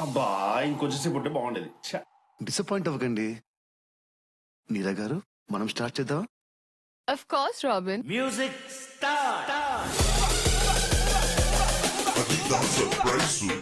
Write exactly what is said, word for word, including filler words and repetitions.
అబ్బా ఇంకొంచెం సేపు ఉంటే బాగుండేది. డిసప్పాయింట్ అవ్వకండి నీరా గారు, మనం స్టార్ట్ చేద్దాం. Of course, Robin. Music start.